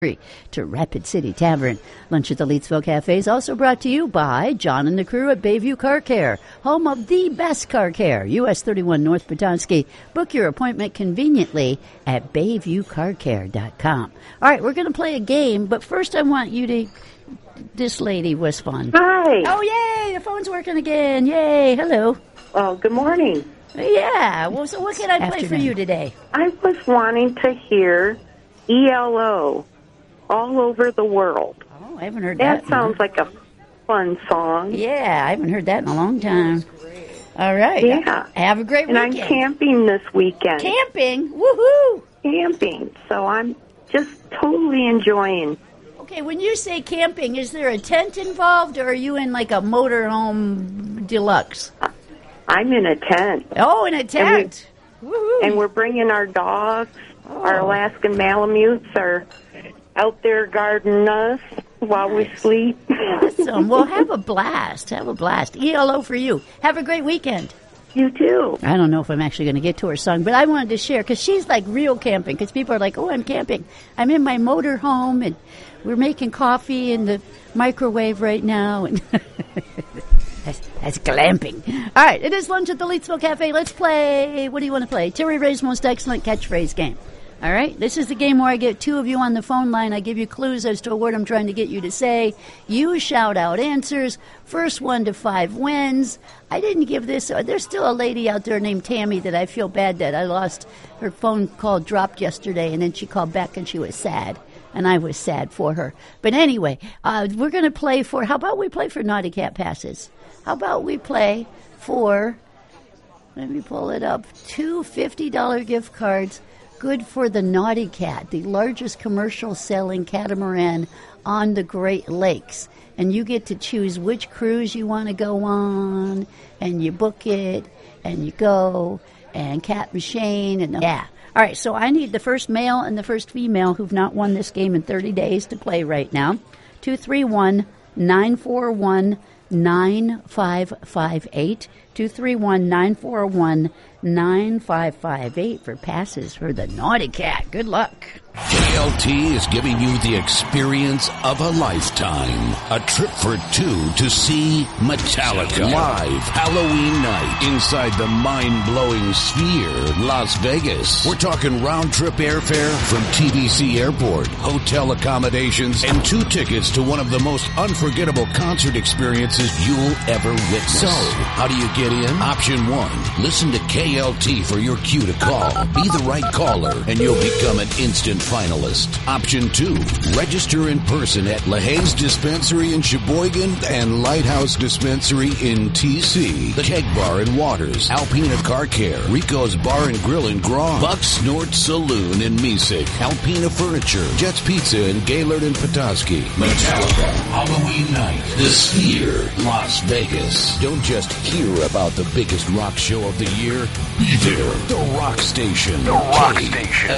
to Rapid City Tavern. Lunch at the Leetsville Cafe is also brought to you by John and the crew at Bayview Car Care, home of the best car care, US 31 North Petoskey. Book your appointment conveniently at BayviewCarCare.com. All right, we're going to play a game, but first I want you to... This lady was fun. Hi. Oh, yay, the phone's working again. Yay, hello. Oh, good morning. Yeah, well, so what can I play for you today? I was wanting to hear ELO. All Over the World. Oh, I haven't heard that. That sounds like a fun song. Yeah, I haven't heard that in a long time. All right. Yeah. Have a great weekend. And I'm camping this weekend. Camping? Woohoo! Camping. So I'm just totally enjoying. Okay, when you say camping, is there a tent involved, or are you in like a motorhome deluxe? I'm in a tent. Oh, in a tent. And we're bringing our dogs. Our Alaskan Malamutes are out there guarding us while we sleep. Awesome. Well, have a blast. Have a blast. ELO for you. Have a great weekend. You too. I don't know if I'm actually going to get to her song, but I wanted to share because she's like real camping, because people are like, oh, I'm camping. I'm in my motor home, and we're making coffee in the microwave right now. And that's glamping. All right, it is Lunch at the Leetsville Cafe. Let's play. What do you want to play? Terry Ray's Most Excellent Catchphrase Game. All right, this is the game where I get two of you on the phone line. I give you clues as to what I'm trying to get you to say. You shout out answers. First 1 to 5 wins. I didn't give this. There's still a lady out there named Tammy that I feel bad that I lost. Her phone call dropped yesterday, and then she called back and she was sad. And I was sad for her. But anyway, we're going to play for, how about we play for Naughty Cat passes? How about we play for, let me pull it up, 2 $50 gift cards. Good for the Naughty Cat, the largest commercial selling catamaran on the Great Lakes. And you get to choose which cruise you want to go on, and you book it, and you go, and Cat Machine, and yeah. All right, so I need the first male and the first female who've not won this game in 30 days to play right now. 231-941-9558. 231-941-9558 for passes for the Naughty Cat. Good luck. KLT is giving you the experience of a lifetime. A trip for two to see Metallica live Halloween night inside the mind-blowing Sphere, Las Vegas. We're talking round-trip airfare from TBC Airport, hotel accommodations, and 2 tickets to one of the most unforgettable concert experiences you'll ever witness. So, how do you get in? Option 1, listen to KLT for your cue to call. Be the right caller, and you'll become an instant finalist. Option 2, register in person at LaHaye's Dispensary in Sheboygan and Lighthouse Dispensary in TC, the Keg Bar in Waters, Alpina Car Care, Rico's Bar and Grill in Grand, Buck Snort Saloon in Mesick, Alpina Furniture, Jet's Pizza in Gaylord and Petoskey. Metallica, Halloween night, the Sphere, Las Vegas. Don't just hear about the biggest rock show of the year. Be there. The Rock Station. The Rock Station.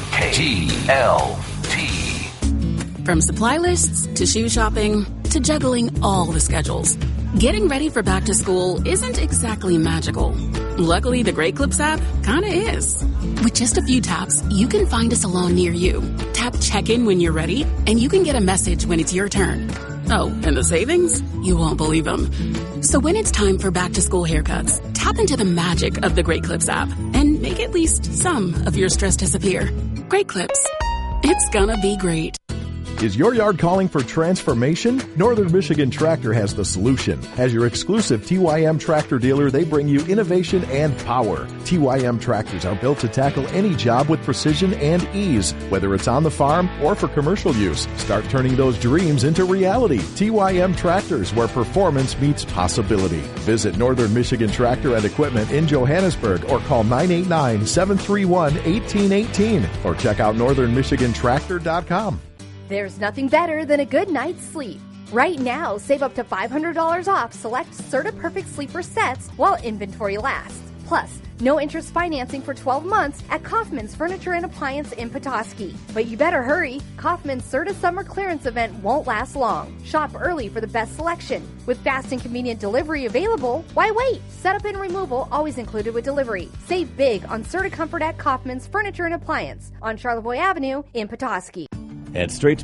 KLT. From supply lists to shoe shopping to juggling all the schedules, getting ready for back to school isn't exactly magical. Luckily, the Great Clips app kinda is. With just a few taps, you can find a salon near you. Tap check-in when you're ready, and you can get a message when it's your turn. Oh, and the savings? You won't believe them. So when it's time for back-to-school haircuts, tap into the magic of the Great Clips app and make at least some of your stress disappear. Great Clips. It's gonna be great. Is your yard calling for transformation? Northern Michigan Tractor has the solution. As your exclusive TYM tractor dealer, they bring you innovation and power. TYM tractors are built to tackle any job with precision and ease, whether it's on the farm or for commercial use. Start turning those dreams into reality. TYM Tractors, where performance meets possibility. Visit Northern Michigan Tractor and Equipment in Johannesburg or call 989-731-1818 or check out northernmichigantractor.com. There's nothing better than a good night's sleep. Right now, save up to $500 off select Serta Perfect Sleeper sets while inventory lasts. Plus, no interest financing for 12 months at Kaufman's Furniture and Appliance in Petoskey. But you better hurry. Kaufman's Serta Summer Clearance event won't last long. Shop early for the best selection. With fast and convenient delivery available, why wait? Setup and removal always included with delivery. Save big on Serta Comfort at Kaufman's Furniture and Appliance on Charlevoix Avenue in Petoskey. at Straits